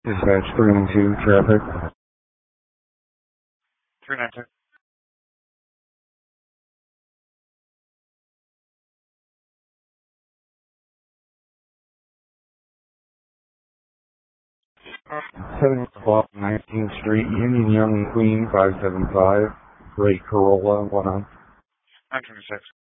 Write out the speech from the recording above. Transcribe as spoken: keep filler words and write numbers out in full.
Dispatch three one two traffic. three nine two. seven o'clock, nineteenth Street, Union Young and Queen, five seven five. Great Corolla, one on. nine twenty-six.